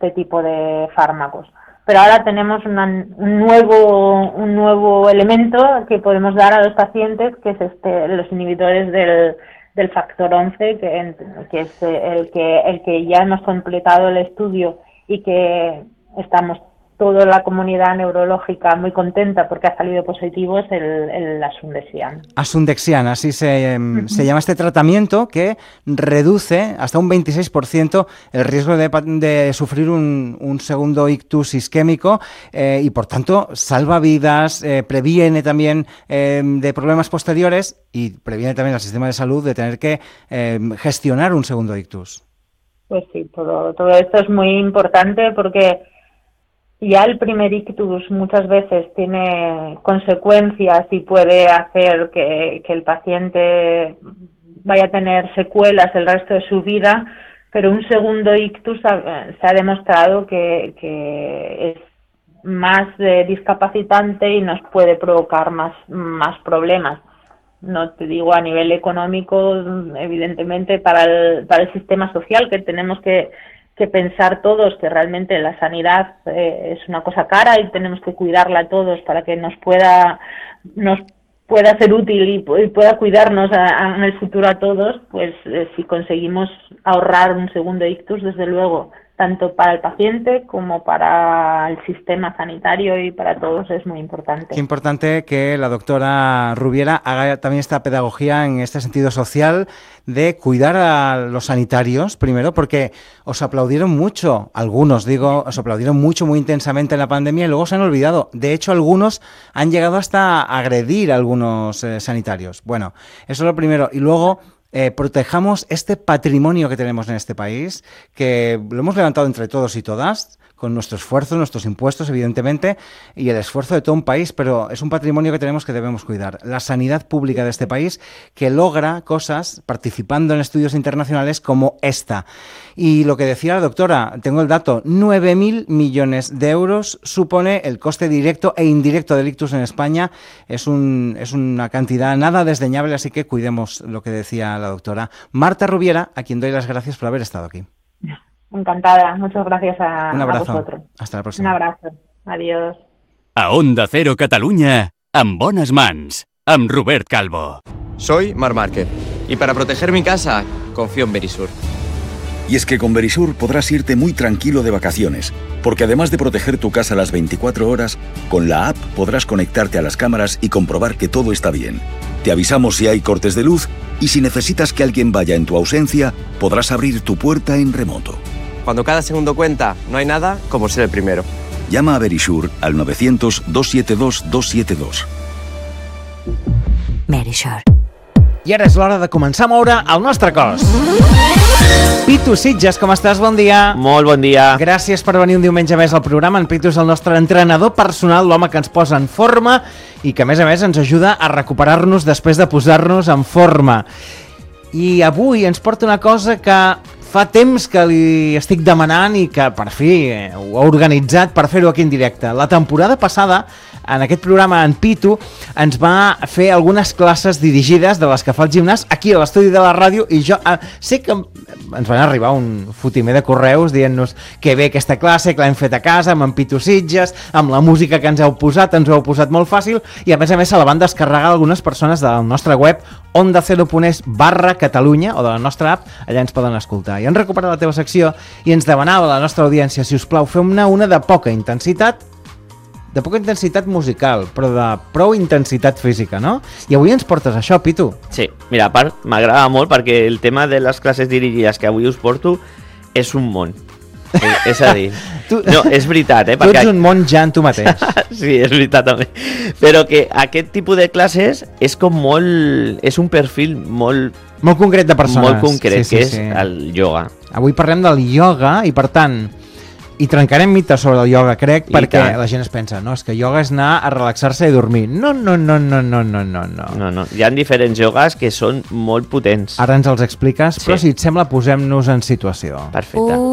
este tipo de fármacos. Pero ahora tenemos un nuevo elemento que podemos dar a los pacientes, que es los inhibidores del factor 11, que es el que ya hemos completado el estudio y que estamos toda la comunidad neurológica muy contenta porque ha salido positivo, es el Asundexian. Asundexian, así se llama este tratamiento que reduce hasta un 26% el riesgo de sufrir un segundo ictus isquémico y por tanto salva vidas, previene también de problemas posteriores y previene también al sistema de salud de tener que gestionar un segundo ictus. Pues sí, todo esto es muy importante porque ya el primer ictus muchas veces tiene consecuencias y puede hacer que el paciente vaya a tener secuelas el resto de su vida, pero un segundo ictus se ha demostrado que es más discapacitante y nos puede provocar más problemas. No te digo a nivel económico, evidentemente para el sistema social, que tenemos que pensar todos que realmente la sanidad es una cosa cara y tenemos que cuidarla todos para que nos pueda ser útil y pueda cuidarnos en el futuro a todos, pues si conseguimos ahorrar un segundo ictus, desde luego, tanto para el paciente como para el sistema sanitario y para todos es muy importante. Qué importante que la doctora Rubiera haga también esta pedagogía en este sentido social de cuidar a los sanitarios, primero, porque os aplaudieron mucho, algunos digo, os aplaudieron mucho, muy intensamente en la pandemia y luego se han olvidado. De hecho, algunos han llegado hasta a agredir a algunos sanitarios. Bueno, eso es lo primero. Y luego protejamos este patrimonio que tenemos en este país, que lo hemos levantado entre todos y todas, con nuestro esfuerzo, nuestros impuestos, evidentemente, y el esfuerzo de todo un país, pero es un patrimonio que tenemos que debemos cuidar. La sanidad pública de este país, que logra cosas participando en estudios internacionales como esta. Y lo que decía la doctora, tengo el dato, 9.000 millones de euros supone el coste directo e indirecto del ictus en España. Es una cantidad nada desdeñable, así que cuidemos lo que decía la doctora. Marta Rubiera, a quien doy las gracias por haber estado aquí. Encantada, muchas gracias Un abrazo. a vosotros. Hasta la próxima. Un abrazo, adiós. A Onda Cero Catalunya, amb bones mans, amb Robert Calvo. Soy Marc Márquez y para proteger mi casa confío en Verisur. Y es que con Verisur podrás irte muy tranquilo de vacaciones, porque además de proteger tu casa las 24 horas, con la app podrás conectarte a las cámaras y comprobar que todo está bien. Te avisamos si hay cortes de luz y si necesitas que alguien vaya en tu ausencia, podrás abrir tu puerta en remoto. Cuando cada segundo cuenta, no hay nada como ser el primero. Llama a Verisur al 900-272-272. Verisur. I ara és l'hora de començar a moure el nostre cos. Pitu Sitges, com estàs? Bon dia. Molt bon dia. Gràcies per venir un diumenge més al programa. En Pitu és el nostre entrenador personal, l'home que ens posa en forma i que, a més, ens ajuda a recuperar-nos després de posar-nos en forma. I avui ens porta una cosa que fa temps que li estic demanant i que per fi ho ha organitzat per fer-ho aquí en directe. La temporada passada, en aquest programa, en Pitu ens va fer algunes classes dirigides de les que fa el gimnàs aquí a l'estudi de la ràdio i jo sé que ens van arribar un fotimer de correus dient-nos que bé aquesta classe, que l'hem fet a casa, amb en Pitu Sitges, amb la música que ens heu posat molt fàcil i a més se la van descarregar algunes persones del nostre web ondacero.es/Catalunya o de la nostra app, allà ens poden escoltar. I han recuperat la teva secció i ens demanava la nostra audiència, si us plau, fem-ne una de poca intensitat musical, però de prou intensitat física, no? I avui ens portes això, Pitu. Sí, mira, a part, m'agrada molt perquè el tema de les classes dirigides que avui us porto és un món. És a dir, no, és veritat, Tu ets un món ja en tu mateix. Sí, és veritat també. Però que aquest tipus de classes és com molt... És un perfil molt concret de persones. Molt concret, sí, que és el ioga. Avui parlem del ioga i, per tant, i trencarem mites sobre el ioga, crec, perquè la gent es pensa, no, és que ioga és anar a relaxar-se i dormir. No. Hi ha diferents iogas que són molt potents. Ara ens els expliques, però si et sembla posem-nos en situació. Perfecte.